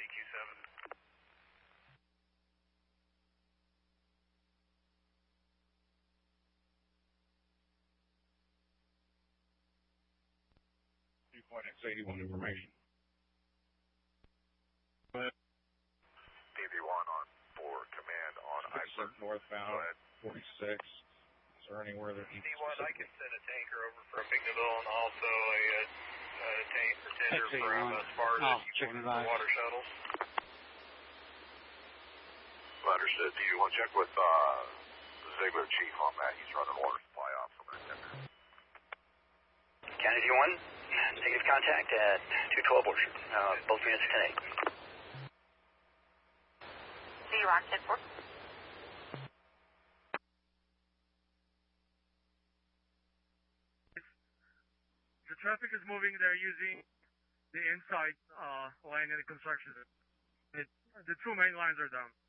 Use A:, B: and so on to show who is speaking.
A: DQ7.
B: X81 information.
C: DV1 on for command on I-4.
B: Northbound, 46. Is there anywhere that needs
A: D1, I can send a tanker over from Pignaville and also a tender from Sparta for water shuttles.
C: Understood. Do you want to check with Ziegler Chief on that? He's running water supply ops on that tender.
D: County D1, negative contact at 212 Orchard. Both units are 10-8.
E: See you on 10-4.
F: The traffic is moving. They're using the inside line in the construction. The two main lines are down.